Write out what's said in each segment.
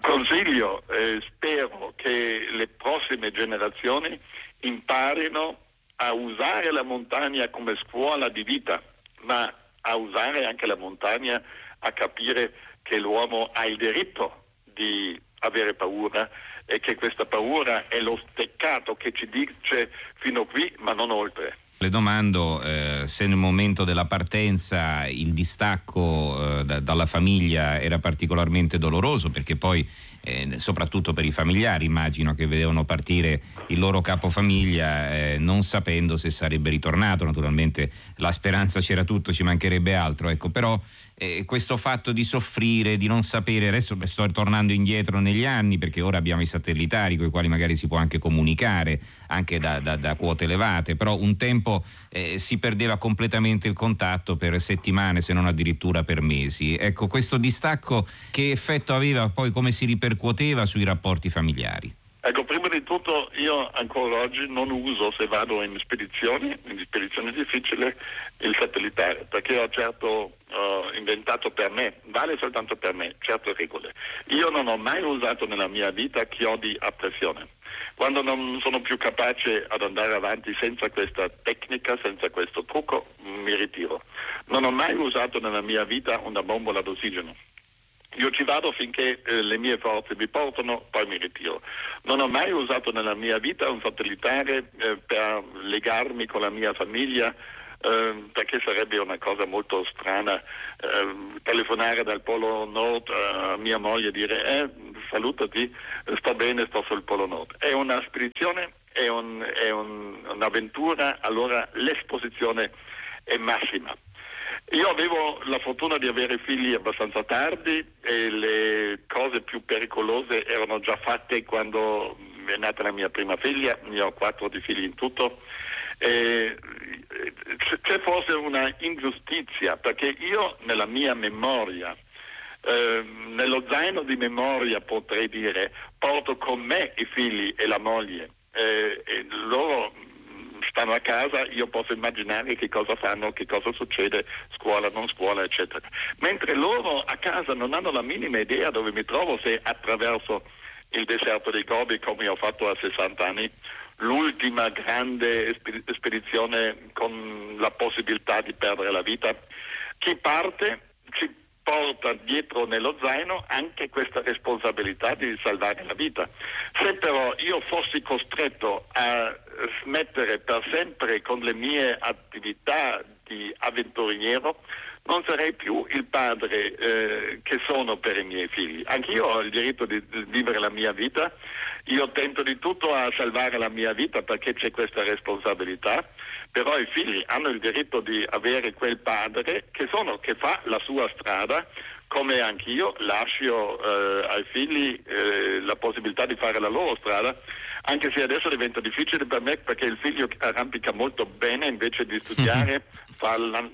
consiglio, spero che le prossime generazioni imparino a usare la montagna come scuola di vita, ma a usare anche la montagna a capire che l'uomo ha il diritto di avere paura e che questa paura è lo steccato che ci dice fino qui ma non oltre. Le domando se nel momento della partenza il distacco dalla famiglia era particolarmente doloroso, perché poi soprattutto per i familiari immagino che vedevano partire il loro capofamiglia non sapendo se sarebbe ritornato. Naturalmente la speranza c'era, tutto, ci mancherebbe altro, ecco, però questo fatto di soffrire, di non sapere, adesso sto tornando indietro negli anni perché ora abbiamo i satellitari con i quali magari si può anche comunicare anche da quote elevate, però un tempo si perdeva completamente il contatto per settimane, se non addirittura per mesi. Ecco, questo distacco che effetto aveva poi, come si ripercuoteva sui rapporti familiari? Ecco, prima di tutto io ancora oggi non uso, se vado in spedizioni difficili, il satellitare, perché ho inventato per me, vale soltanto per me, certe regole. Io non ho mai usato nella mia vita chiodi a pressione. Quando non sono più capace ad andare avanti senza questa tecnica, senza questo trucco, mi ritiro. Non ho mai usato nella mia vita una bombola d'ossigeno. Io ci vado finché le mie forze mi portano, poi mi ritiro. Non ho mai usato nella mia vita un satellitare per legarmi con la mia famiglia, perché sarebbe una cosa molto strana telefonare dal Polo Nord a mia moglie e dire salutati, sto bene, sto sul Polo Nord. È una spedizione, è un'avventura, allora l'esposizione è massima. Io avevo la fortuna di avere figli abbastanza tardi e le cose più pericolose erano già fatte quando è nata la mia prima figlia. Io ho 4 di figli in tutto. C'è forse una ingiustizia, perché io nella mia memoria, nello zaino di memoria potrei dire, porto con me i figli e la moglie, e loro stanno a casa, io posso immaginare che cosa fanno, che cosa succede, scuola, non scuola, eccetera. Mentre loro a casa non hanno la minima idea dove mi trovo, se attraverso il deserto dei Gobi, come ho fatto a 60 anni, l'ultima grande spedizione con la possibilità di perdere la vita. Chi parte ci porta dietro nello zaino anche questa responsabilità di salvare la vita. Se però io fossi costretto a smettere per sempre con le mie attività di avventuriero, non sarei più il padre che sono per i miei figli. Anch'io ho il diritto di vivere la mia vita, io tento di tutto a salvare la mia vita perché c'è questa responsabilità, però i figli hanno il diritto di avere quel padre che fa la sua strada, come anch'io lascio ai figli la possibilità di fare la loro strada, anche se adesso diventa difficile per me perché il figlio arrampica molto bene, invece di studiare fa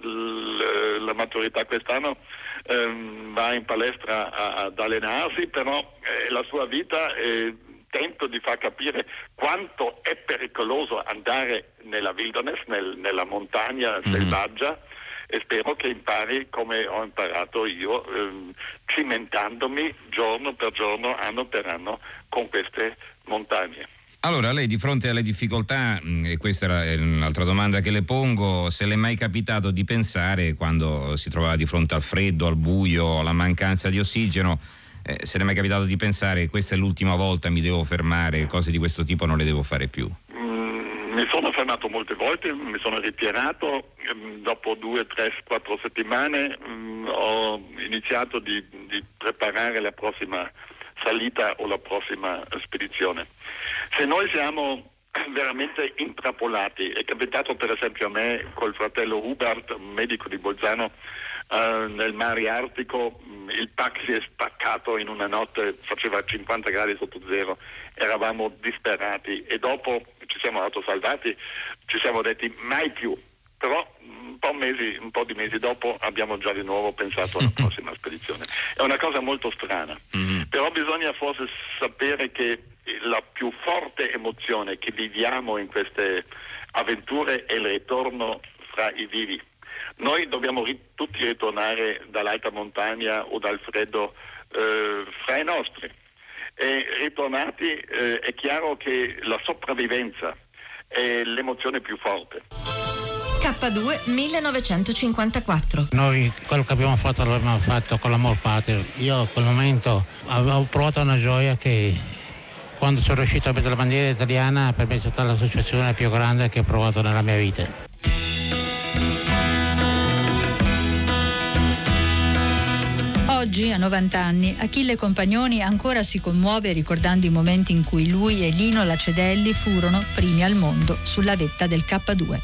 la maturità quest'anno, va in palestra ad allenarsi, però la sua vita tento di far capire quanto è pericoloso andare nella wilderness, nella montagna selvaggia, e spero che impari come ho imparato io, cimentandomi giorno per giorno, anno per anno con queste montagne. Allora, lei di fronte alle difficoltà, e questa era un'altra domanda che le pongo, se le è mai capitato di pensare, quando si trovava di fronte al freddo, al buio, alla mancanza di ossigeno, se le è mai capitato di pensare questa è l'ultima volta, mi devo fermare, cose di questo tipo non le devo fare più? Mi sono fermato molte volte, mi sono ritirato, dopo 2, 3, 4 settimane ho iniziato di preparare la prossima salita o la prossima spedizione. Se noi siamo veramente intrappolati, è capitato per esempio a me col fratello Hubert, un medico di Bolzano, nel mare Artico, il pack si è spaccato in una notte, faceva 50 gradi sotto zero, eravamo disperati e dopo ci siamo autosalvati, ci siamo detti mai più, però un po' di mesi dopo abbiamo già di nuovo pensato alla prossima spedizione. È una cosa molto strana, però bisogna forse sapere che la più forte emozione che viviamo in queste avventure è il ritorno fra i vivi. Noi dobbiamo tutti ritornare dall'alta montagna o dal freddo fra i nostri. E ritornati è chiaro che la sopravvivenza è l'emozione più forte. K2 1954. Noi quello che abbiamo fatto l'abbiamo fatto con l'amor patrio. Io a quel momento avevo provato una gioia che quando sono riuscito a vedere la bandiera italiana per me è stata la soddisfazione più grande che ho provato nella mia vita. Oggi, a 90 anni, Achille Compagnoni ancora si commuove ricordando i momenti in cui lui e Lino Lacedelli furono primi al mondo sulla vetta del K2.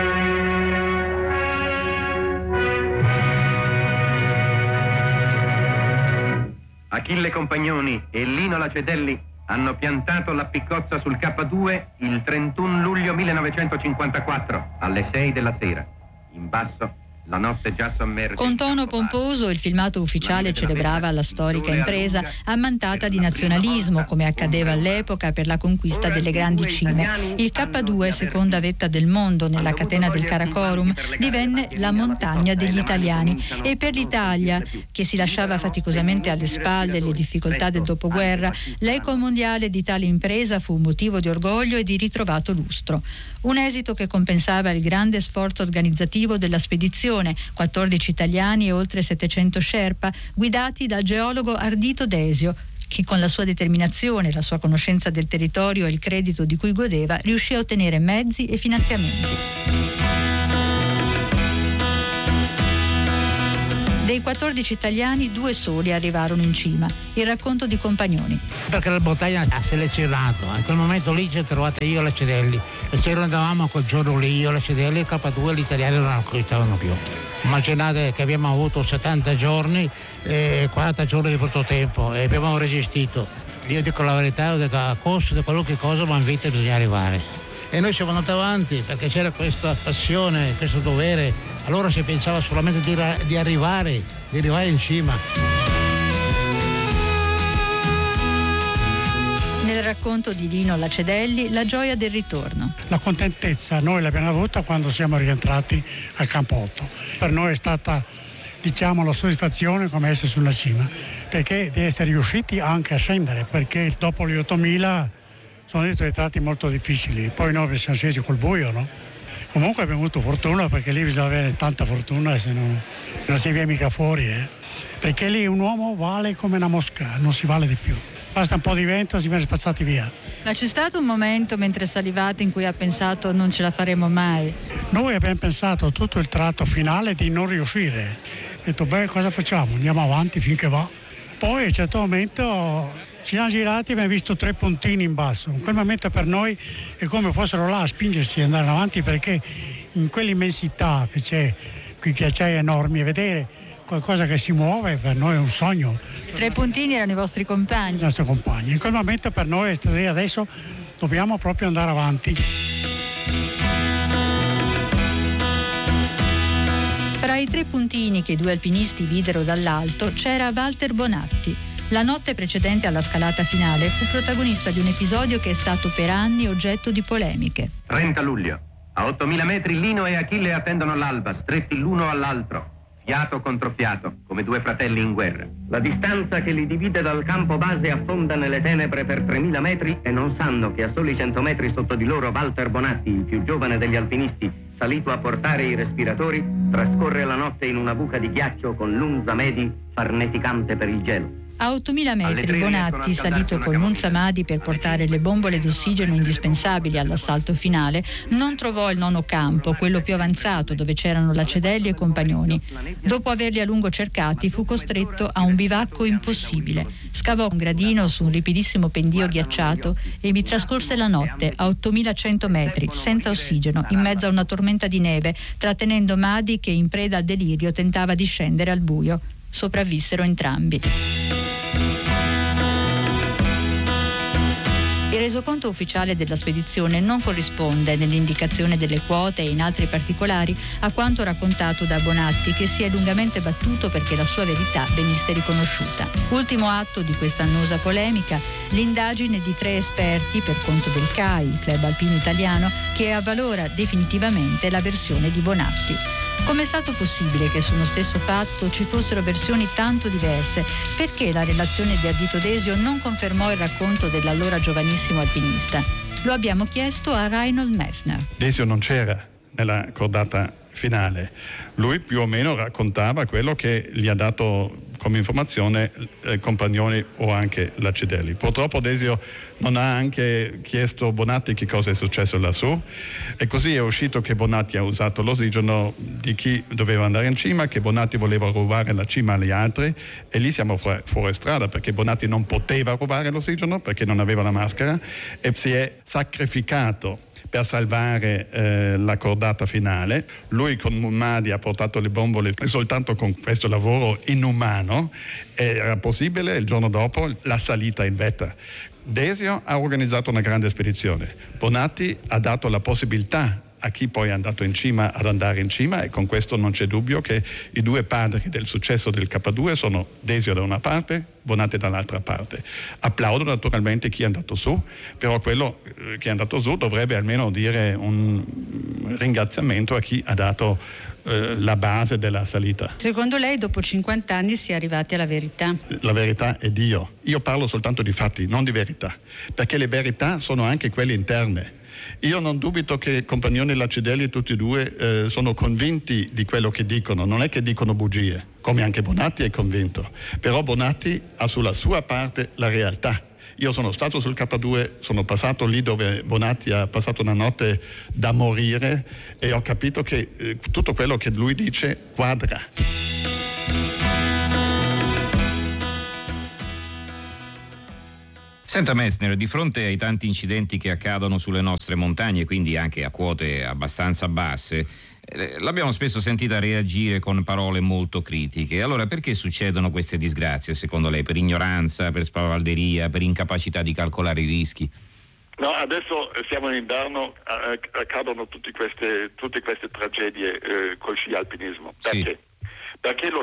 Achille Compagnoni e Lino Lacedelli hanno piantato la piccozza sul K2 il 31 luglio 1954 alle 6 della sera. In basso la notte già sommerge. Con tono pomposo il filmato ufficiale celebrava la storica impresa ammantata di nazionalismo, come accadeva all'epoca per la conquista delle grandi cime. Il K2, seconda vetta del mondo nella catena del Karakorum, divenne la montagna degli italiani, e per l'Italia, che si lasciava faticosamente alle spalle le difficoltà del dopoguerra, l'eco mondiale di tale impresa fu motivo di orgoglio e di ritrovato lustro. Un esito che compensava il grande sforzo organizzativo della spedizione, 14 italiani e oltre 700 Sherpa, guidati dal geologo Ardito Desio, che con la sua determinazione, la sua conoscenza del territorio e il credito di cui godeva, riuscì a ottenere mezzi e finanziamenti. Dei 14 italiani, 2 soli arrivarono in cima. Il racconto di Compagnoni. Perché la montagna ha selezionato. In quel momento lì ci ho trovato io e Lacedelli. E se andavamo quel giorno lì, io e Lacedelli, il K2 gli italiani non acquistavano più. Immaginate che abbiamo avuto 70 giorni e 40 giorni di brutto tempo e abbiamo resistito. Io dico la verità, ho detto a costo di qualunque cosa, ma in vita bisogna arrivare. E noi siamo andati avanti perché c'era questa passione, questo dovere. Allora si pensava solamente di arrivare in cima. Nel racconto di Lino Lacedelli, la gioia del ritorno. La contentezza noi l'abbiamo avuta quando siamo rientrati al campo 8. Per noi è stata, la soddisfazione come essere sulla cima, perché di essere riusciti anche a scendere, perché dopo gli 8000 sono dei tratti molto difficili. Poi noi siamo scesi col buio, no? Comunque abbiamo avuto fortuna, perché lì bisogna avere tanta fortuna, se no non si viene mica fuori, perché lì un uomo vale come una mosca, non si vale di più. Basta un po' di vento, si viene spazzati via. Ma c'è stato un momento mentre salivate in cui ha pensato non ce la faremo mai? Noi abbiamo pensato tutto il tratto finale di non riuscire. Ho detto, cosa facciamo? Andiamo avanti finché va. Poi a un certo momento ci siamo girati e abbiamo visto 3 puntini in basso. In quel momento per noi è come fossero là a spingersi e andare avanti, perché in quell'immensità che c'è, quei ghiacciai enormi, e vedere qualcosa che si muove per noi è un sogno. I 3 puntini erano i vostri compagni? I nostri compagni. In quel momento per noi è stato, adesso dobbiamo proprio andare avanti. Fra i 3 puntini che i 2 alpinisti videro dall'alto c'era Walter Bonatti. La notte precedente alla scalata finale fu protagonista di un episodio che è stato per anni oggetto di polemiche. 30 luglio. A 8.000 metri Lino e Achille attendono l'alba, stretti l'uno all'altro, fiato contro fiato, come 2 fratelli in guerra. La distanza che li divide dal campo base affonda nelle tenebre per 3.000 metri e non sanno che a soli 100 metri sotto di loro Walter Bonatti, il più giovane degli alpinisti, salito a portare i respiratori, trascorre la notte in una buca di ghiaccio con l'Unza Medi farneticante per il gelo. A 8.000 metri Bonatti, salito col Munzamadi per portare le bombole d'ossigeno indispensabili all'assalto finale, non trovò il 9° campo, quello più avanzato, dove c'erano Lacedelli e Compagnoni. Dopo averli a lungo cercati, fu costretto a un bivacco impossibile. Scavò un gradino su un ripidissimo pendio ghiacciato e vi trascorse la notte a 8.100 metri, senza ossigeno, in mezzo a una tormenta di neve, trattenendo Madi che, in preda al delirio, tentava di scendere al buio. Sopravvissero entrambi. Il resoconto ufficiale della spedizione non corrisponde, nell'indicazione delle quote e in altri particolari, a quanto raccontato da Bonatti, che si è lungamente battuto perché la sua verità venisse riconosciuta. Ultimo atto di questa annosa polemica, l'indagine di 3 esperti per conto del CAI, il Club Alpino Italiano, che avvalora definitivamente la versione di Bonatti. Com'è stato possibile che su uno stesso fatto ci fossero versioni tanto diverse? Perché la relazione di Ardito Desio non confermò il racconto dell'allora giovanissimo alpinista? Lo abbiamo chiesto a Reinhold Messner. Desio non c'era nella cordata finale. Lui più o meno raccontava quello che gli ha dato come informazione Compagnoni o anche Lacedelli. Purtroppo Desio non ha anche chiesto Bonatti che cosa è successo lassù, e così è uscito che Bonatti ha usato l'ossigeno di chi doveva andare in cima, che Bonatti voleva rubare la cima agli altri, e lì siamo fuori strada, perché Bonatti non poteva rubare l'ossigeno perché non aveva la maschera e si è sacrificato per salvare la cordata finale. Lui con Mummadi ha portato le bombole, e soltanto con questo lavoro inumano era possibile il giorno dopo la salita in vetta. Desio ha organizzato una grande spedizione, Bonatti ha dato la possibilità a chi poi è andato in cima ad andare in cima, e con questo non c'è dubbio che i due padri del successo del K2 sono Desio da una parte, Bonatti dall'altra parte. Applaudo naturalmente chi è andato su, però quello che è andato su dovrebbe almeno dire un ringraziamento a chi ha dato la base della salita. Secondo lei dopo 50 anni si è arrivati alla verità? La verità è Dio. Io parlo soltanto di fatti, non di verità, perché le verità sono anche quelle interne. Io non dubito che Compagnoni e Lacedelli tutti e due sono convinti di quello che dicono, non è che dicono bugie, come anche Bonatti è convinto, però Bonatti ha sulla sua parte la realtà. Io sono stato sul K2, sono passato lì dove Bonatti ha passato una notte da morire, e ho capito che tutto quello che lui dice quadra. Senta Messner, di fronte ai tanti incidenti che accadono sulle nostre montagne, quindi anche a quote abbastanza basse, l'abbiamo spesso sentita reagire con parole molto critiche. Allora, perché succedono queste disgrazie secondo lei? Per ignoranza, per spavalderia, per incapacità di calcolare i rischi? No, adesso siamo in inverno, accadono tutte queste tragedie col sci alpinismo. Perché? Sì. Perché lo